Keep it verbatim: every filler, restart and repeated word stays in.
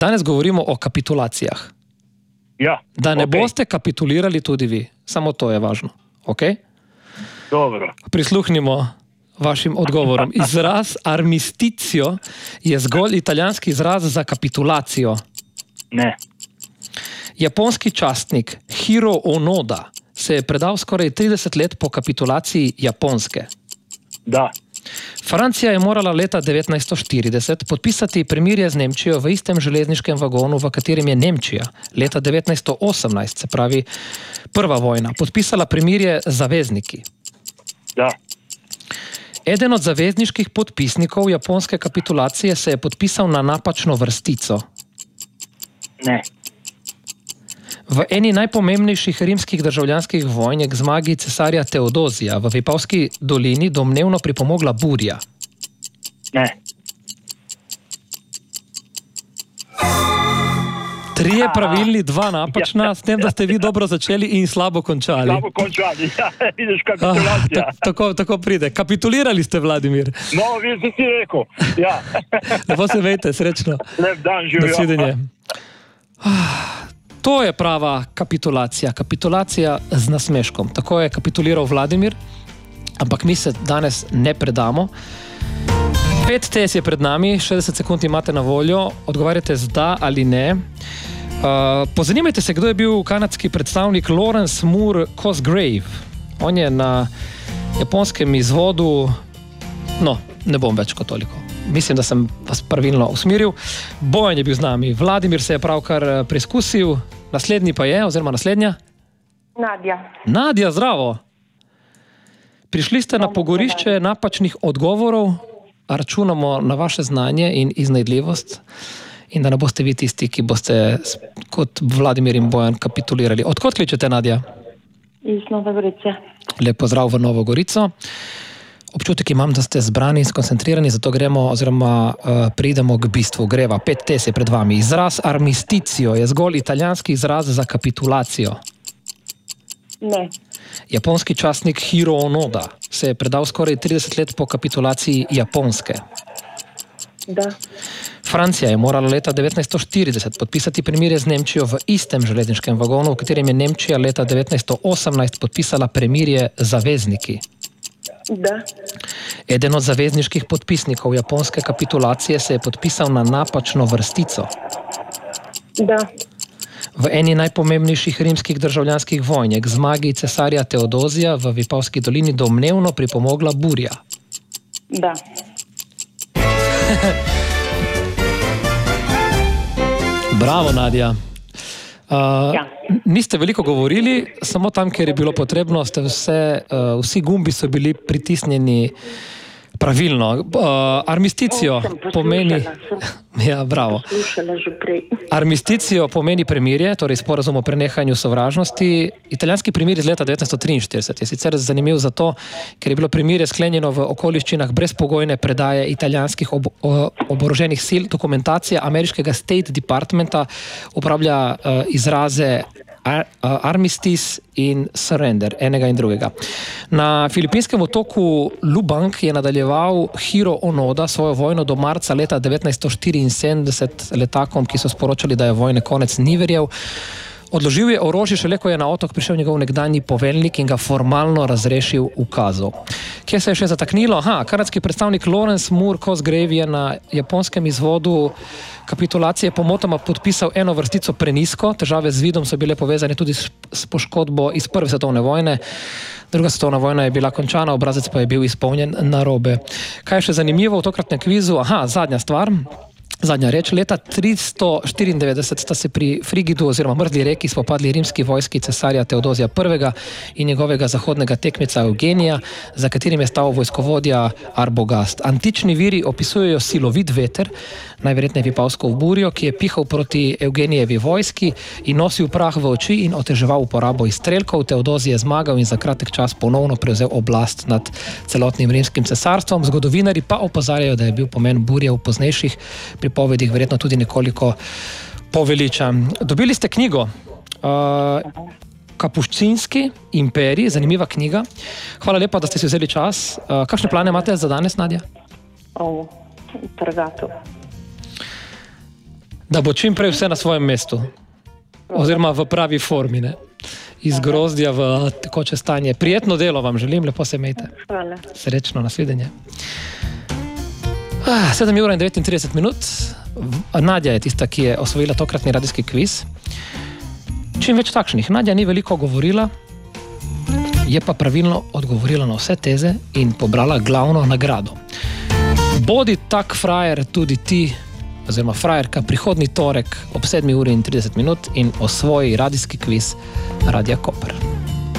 Danes govorimo o kapitulacijah. Ja. Da ne okay. boste kapitulirali tudi vi. Samo to je važno. Okay? Dobro. Prisluhnimo vašim odgovorom. Izraz armisticio je zgolj italijanski izraz za kapitulacijo. Ne. Japonski častnik Hiro Onoda se je predal skoraj trideset let po kapitulaciji Japonske. Da. Francija je morala leta devetnajststo štirideset podpisati premirje z Nemčijo v istem železniškem vagonu, v katerem je Nemčija leta devetnajststo osemnajst, se pravi prva vojna, podpisala premirje z zavezniki. Da. Eden od zavezniških podpisnikov japonske kapitulacije se je podpisal na napačno vrstico. Ne. V eni najpomembnejših rimskih državljanskih vojn je k zmagi cesarja Teodozija v Vipavski dolini domnevno pripomogla burja. Ne. Trije pravilni, dva napačna, s tem, da ste vi dobro začeli in slabo končali. Slabo končali, ja, vidiš kapitulacija. Ah, tako, tako pride. Kapitulirali ste, Vladimir. No, vi ste si rekel, ja. Lepo se vejte, srečno. Lep dan, živijo. Nasvidenje. To je prava kapitulacija. Kapitulacija z nasmeškom. Tako je kapituliral Vladimir, ampak mi se danes ne predamo. Pet test je pred nami, šestdeset sekund imate na voljo, odgovarjate z da ali ne. Uh, pozanimajte se, kdo je bil kanadski predstavnik Lawrence Moore Cosgrave. On je na japonskem izvodu, no, ne bom več kot toliko. Mislim, da sem vas pravilno usmeril. Bojan je bil z nami, Vladimir se je pravkar preizkusil, naslednji pa je, oziroma naslednja? Nadja. Nadja, zdravo. Prišli ste na pogorišče napačnih odgovorov, a računamo na vaše znanje in iznajdljivost in da ne boste vi tisti, ki boste kot Vladimir in Bojan kapitulirali. Odkot kličete, Nadja? Iz Nove Gorice. Lep pozdrav v Novo Gorico. Občutek imam, da ste zbrani in skoncentrirani, zato gremo oziroma uh, pridemo k bistvu. Greva, pet test je pred vami. Izraz armisticio je zgolj italijanski izraz za kapitulacijo. Ne. Japonski častnik Hiro Onoda se je predal skoraj trideset let po kapitulaciji Japonske. Da. Francija je morala leta devetnajststo štirideset podpisati premirje z Nemčijo v istem železniškem vagonu, v katerem je Nemčija leta devetnajststo osemnajst podpisala premirje z zavezniki. Da. Eden od zavezniških podpisnikov japonske kapitulacije se je podpisal na napačno vrstico. Da. V eni najpomembnejših rimskih državljanskih vojn je k zmagi cesarja Teodozija v Vipavski dolini domnevno pripomogla burja. Da. Bravo, Nadja. Uh, ja. Niste veliko govorili, samo tam, kjer je bilo potrebno, ste vse, uh, vsi gumbi so bili pritisnjeni pravilno. Uh, armisticio pomeni... Ja, bravo. Armisticio pomeni premirje, torej sporazum o prenehanju sovražnosti. Italijanski primir iz leta devetnajststo triinštirideset je sicer zanimiv zato, ker je bilo premirje sklenjeno v okoliščinah brezpogojne predaje italijanskih ob, oboroženih sil. Dokumentacija ameriškega State Departmenta uporablja uh, izraze Ar, uh, armistice in surrender, enega in drugega. Na filipinskem otoku Lubang je nadaljeval Hiro Onoda svojo vojno do marca leta devetnajststo štiriinsedemdeset letakom, ki so sporočali, da je vojne konec ni verjel. Odložil je orožje šele, ko je na otok prišel njegov nekdanji poveljnik in ga formalno razrešil ukazov. Kje se je še zataknilo? Aha, kanadski predstavnik Lawrence Moore Cosgrave je na japonskem izvodu kapitulacije pomotoma podpisal eno vrstico prenisko. Težave z vidom so bile povezane tudi s poškodbo iz prve svetovne vojne. Druga svetovna vojna je bila končana, obrazec pa je bil izpolnjen narobe. Kaj je še zanimivo v tokratnem kvizu? Aha, zadnja stvar. Zadnja reč, leta tristo štiriindevetdeset sta se pri Frigidu oziroma Mrzli reki spopadli rimski vojski cesarja Teodozija prvega in njegovega zahodnega tekmeca Eugenija, za katerim je stal vojskovodja Arbogast. Antični viri opisujejo silovit veter, najverjetneje Vipavsko burjo, ki je pihal proti Eugenijevi vojski in nosil prah v oči in oteževal uporabo izstrelkov. Teodozij je zmagal in za kratek čas ponovno prevzel oblast nad celotnim rimskim cesarstvom. Zgodovinari pa opozarjajo, da je bil pomen burje v poznejših povedih verjetno tudi nekoliko poveličan. Dobili ste knjigo uh, Kapuščinski imperij, zanimiva knjiga. Hvala lepa, da ste si vzeli čas. Uh, kakšne plane imate za danes, Nadja? O, trgatev. Da bo čim prej vse na svojem mestu. Oziroma v pravi formi, ne? Iz grozdja v tekoče stanje. Prijetno delo vam želim, lepo se imejte. Hvala. Srečno, nasvidenje. Ah, sedem ur in devetintrideset minut. Nadja je tista, ki je osvojila tokratni radijski kviz. Čim več takšnih. Nadja ni veliko govorila, je pa pravilno odgovorila na vse teze in pobrala glavno nagrado. Bodi tak frajer tudi ti, oziroma frajerka, prihodnji torek ob sedmi uri in trideset minut in osvoji radijski kviz Radia Koper.